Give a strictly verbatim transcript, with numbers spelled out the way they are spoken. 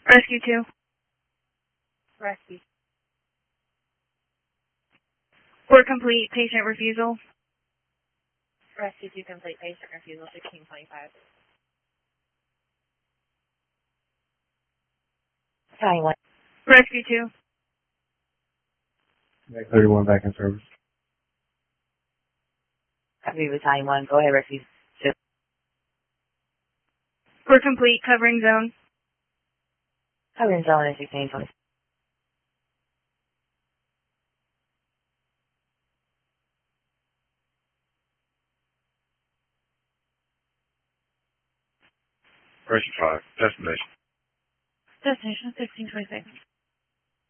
Rescue two. Rescue. For complete patient refusal. Rescue two complete patient refusal sixteen twenty-five. Battalion one. Rescue two. Back thirty-one back in service. Copy Battalion one. Go ahead, Rescue two. For complete covering zone. Covering zone is sixteen twenty. Rescue five. Destination. Destination sixteen twenty-six.